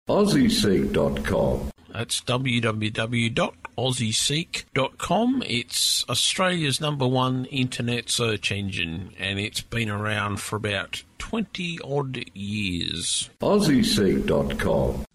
AussieSeek.com. That's www.aussieseek.com. It's Australia's #1 internet search engine, and it's been around for about 20-odd years. AussieSeek.com.